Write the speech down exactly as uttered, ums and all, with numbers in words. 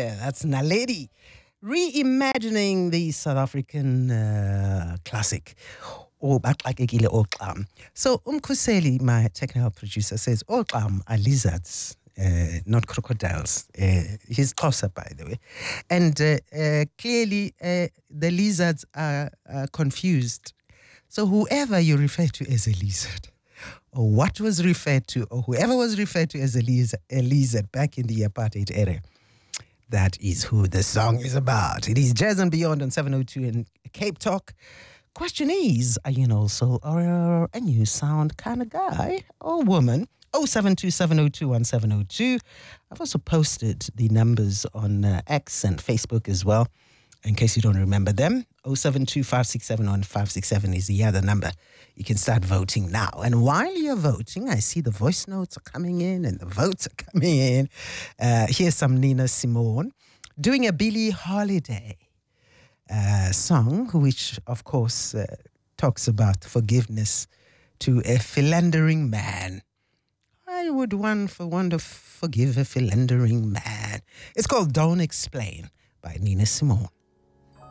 there. That's Naledi reimagining the South African uh, classic. Oh, Baxakekile Oxam. So Umkhuseli, my technical producer, says Oxam are lizards, uh, not crocodiles. Uh, he's Xhosa, by the way. And uh, uh, clearly uh, the lizards are uh, confused. So whoever you refer to as a lizard, or what was referred to, or whoever was referred to as a lizard, a lizard back in the apartheid era, that is who the song is about. It is Jazz and Beyond on seven oh two in Cape Talk. Question is, are you also a, a new sound kind of guy or woman? oh seven two seven oh two one seven oh two. I've also posted the numbers on uh, X and Facebook as well, in case you don't remember them. oh seven two five six seven one five six seven is the other number. You can start voting now. And while you're voting, I see the voice notes are coming in and the votes are coming in. Uh, here's some Nina Simone doing a Billie Holiday uh, song, which, of course, uh, talks about forgiveness to a philandering man. Why would one for one to forgive a philandering man? It's called Don't Explain by Nina Simone.